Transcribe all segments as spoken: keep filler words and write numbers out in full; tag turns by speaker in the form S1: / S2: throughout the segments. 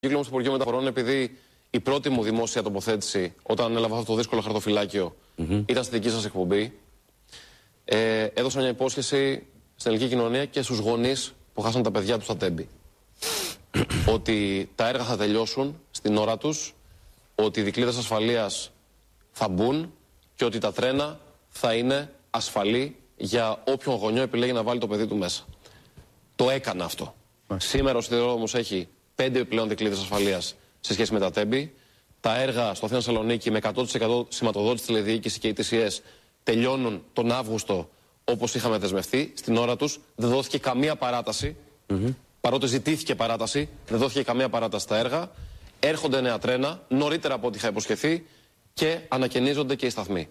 S1: Κύκλο στο Υπουργείο Μεταφορών, επειδή η πρώτη μου δημόσια τοποθέτηση όταν έλαβα αυτό το δύσκολο χαρτοφυλάκιο mm-hmm. ήταν στη δική σας εκπομπή, ε, έδωσα μια υπόσχεση στην ελληνική κοινωνία και στους γονείς που χάσαν τα παιδιά τους στα Τέμπη. Ότι τα έργα θα τελειώσουν στην ώρα τους, ότι οι δικλείδες ασφαλείας θα μπουν και ότι τα τρένα θα είναι ασφαλή για όποιον γονιό επιλέγει να βάλει το παιδί του μέσα. Το έκανα αυτό. Mm. Σήμερα ο σιδηρόδρομος έχει πέντε επιπλέον δικλείδες ασφαλείας σε σχέση με τα Τέμπη. Τα έργα στο Αθήνα Θεσσαλονίκη με εκατό τοις εκατό σηματοδότηση τηλεδιοίκηση και η τι σι ες τελειώνουν τον Αύγουστο όπως είχαμε δεσμευτεί, στην ώρα τους. Δεν δόθηκε καμία παράταση. Mm-hmm. Παρότι ζητήθηκε παράταση, δεν δόθηκε καμία παράταση στα έργα. Έρχονται νέα τρένα, νωρίτερα από ό,τι είχα υποσχεθεί και ανακαινίζονται και οι σταθμοί.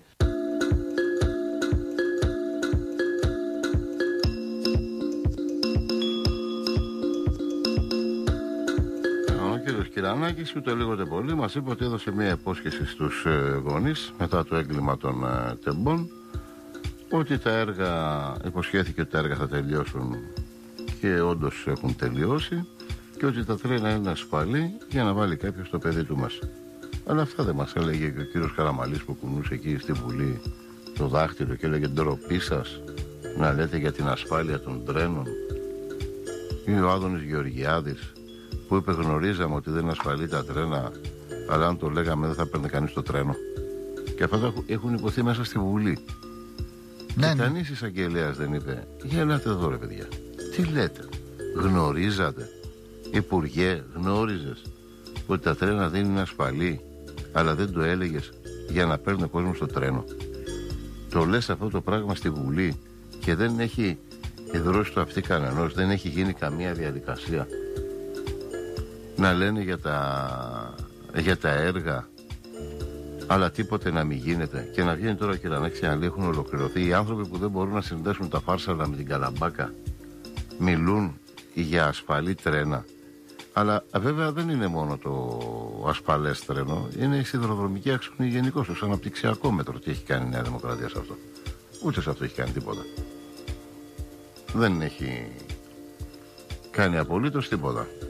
S2: Ο κ. Κυρανάκης, ούτε λίγο ούτε πολύ, μας είπε ότι έδωσε μια υπόσχεση στους ε, γονείς μετά το έγκλημα των ε, τεμπών, ότι τα έργα, υποσχέθηκε ότι τα έργα θα τελειώσουν και όντως έχουν τελειώσει και ότι τα τρένα είναι ασφαλή για να βάλει κάποιος το παιδί του μέσα. Αλλά αυτά δεν μας έλεγε και ο κύριος Καραμαλής που κουνούσε εκεί στη Βουλή το δάχτυλο και έλεγε ντροπή σας να λέτε για την ασφάλεια των τρένων. Ή ο Άδωνης Γεωργιάδης που είπε γνωρίζαμε ότι δεν είναι ασφαλή τα τρένα, αλλά αν το λέγαμε δεν θα παίρνει κανείς το τρένο. Και αυτά έχουν υποθεί μέσα στη Βουλή. Ναι, και ναι. Κανείς εισαγγελέας δεν είπε γελάτε εδώ ρε παιδιά, τι λέτε, γνωρίζατε, Υπουργέ, γνώριζες ότι τα τρένα δεν είναι ασφαλή, αλλά δεν το έλεγες για να παίρνει ο κόσμος στο τρένο. Το λες αυτό το πράγμα στη Βουλή και δεν έχει εδρώσει το αυτί κανενός, δεν έχει γίνει καμία διαδικασία. Να λένε για τα, για τα έργα, αλλά τίποτε να μην γίνεται. Και να βγαίνει τώρα και να και να λέει έχουν ολοκληρωθεί. Οι άνθρωποι που δεν μπορούν να συνδέσουν τα φάρσαλα με την Καλαμπάκα μιλούν για ασφαλή τρένα. Αλλά βέβαια δεν είναι μόνο το ασφαλές τρένο, είναι η σιδηροδρομική άξονη γενικώς, το αναπτυξιακό μέτρο. Τι έχει κάνει η Νέα Δημοκρατία σε αυτό? Ούτε σε αυτό έχει κάνει τίποτα. Δεν έχει κάνει απολύτως τίποτα.